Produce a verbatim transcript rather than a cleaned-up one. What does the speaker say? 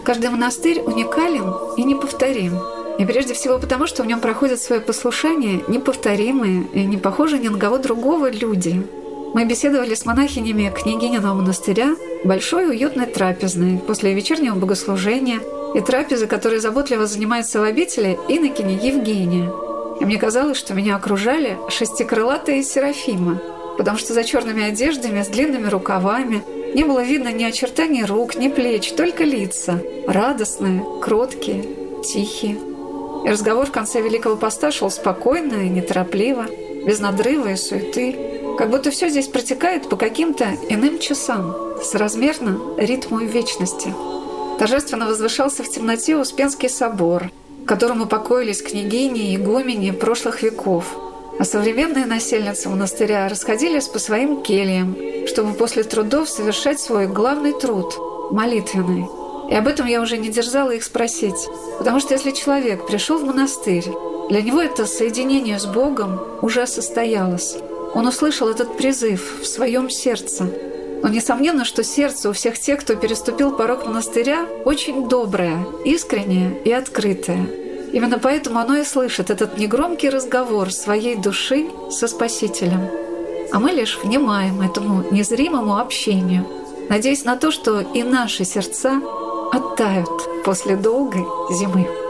Каждый монастырь уникален и неповторим. И прежде всего потому, что в нем проходят свое послушание неповторимые и не похожие ни на кого другого люди. Мы беседовали с монахинями княгининого монастыря в большой уютной трапезной после вечернего богослужения и трапезы, которой заботливо занимается в обители инокиня Евгения. И мне казалось, что меня окружали шестикрылатые серафимы, потому что за черными одеждами с длинными рукавами не было видно ни очертаний рук, ни плеч, только лица, радостные, кроткие, тихие. И разговор в конце Великого Поста шел спокойно и неторопливо, без надрыва и суеты, как будто все здесь протекает по каким-то иным часам, соразмерно ритму вечности. Торжественно возвышался в темноте Успенский собор, в котором упокоились княгини и игумени прошлых веков, а современные насельницы монастыря расходились по своим кельям, чтобы после трудов совершать свой главный труд – молитвенный. И об этом я уже не дерзала их спросить, потому что если человек пришел в монастырь, для него это соединение с Богом уже состоялось. Он услышал этот призыв в своем сердце. Но несомненно, что сердце у всех тех, кто переступил порог монастыря, очень доброе, искреннее и открытое. Именно поэтому оно и слышит этот негромкий разговор своей души со Спасителем. А мы лишь внимаем этому незримому общению, надеясь на то, что и наши сердца оттают после долгой зимы.